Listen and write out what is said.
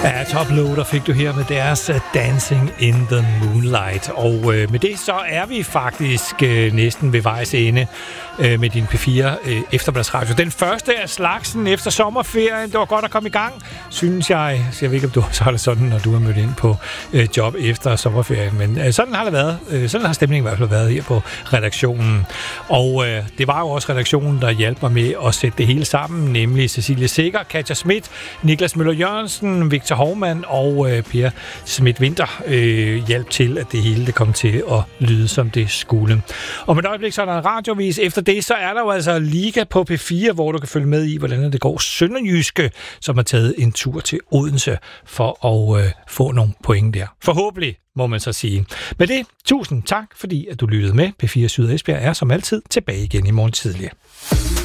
Ja, Toploader fik du her med deres Dancing in the Moonlight. Og med det så er vi faktisk næsten ved vejs ende med din P4 eftermiddagsradio. Den første af slagsen efter sommerferien. Det var godt at komme i gang, synes jeg. Så jeg ved ikke, om du også har det sådan, når du har mødt ind på job efter sommerferien. Men sådan har det været. Sådan har stemningen i hvert fald været her på redaktionen. Og det var jo også redaktionen, der hjalp mig med at sætte det hele sammen. Nemlig Cecilie Sikker, Katja Schmidt, Niklas Møller Jørgensen, Victor Hovmand og Per Schmidt-Winter hjalp til, at det hele det kom til at lyde, som det skulle. Og med et øjeblik, så er der en radiovis. Efter det, så er der jo altså Liga på P4, hvor du kan følge med i, hvordan det går Sønderjyske, som har taget en tur til Odense for at få nogle point der. Forhåbentlig, må man så sige. Med det, tusind tak, fordi at du lyttede med. P4 Syd Esbjerg er som altid tilbage igen i morgen tidlig.